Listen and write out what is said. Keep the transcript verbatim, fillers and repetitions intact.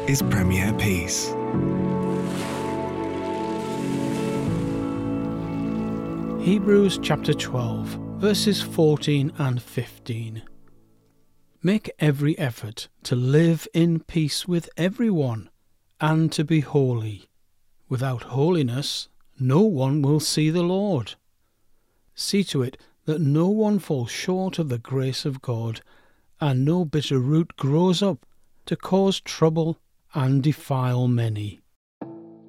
is Premier Peace. Hebrews chapter twelve, verses fourteen and fifteen. Make every effort to live in peace with everyone, and to be holy. Without holiness, no one will see the Lord. See to it that no one falls short of the grace of God, and no bitter root grows up to cause trouble and defile many.